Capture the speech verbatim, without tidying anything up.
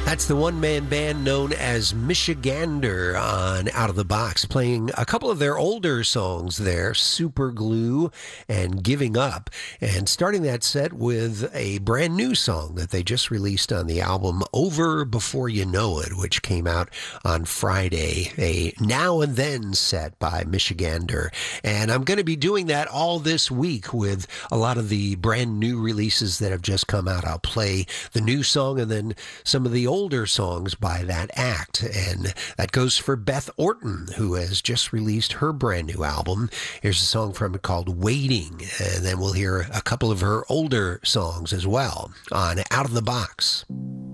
That's the one-man band known as Michigander on Out of the Box, playing a couple of their older songs there, Super Glue and Giving Up, and starting that set with a brand new song that they just released on the album Over Before You Know It, which came out on Friday, a now and then set by Michigander. And I'm going to be doing that all this week with a lot of the brand new releases that have just come out. I'll play the new song and then some of the old older songs by that act, and that goes for Beth Orton, who has just released her brand new album. Here's a song from it called Waiting, and then we'll hear a couple of her older songs as well on Out of the Box.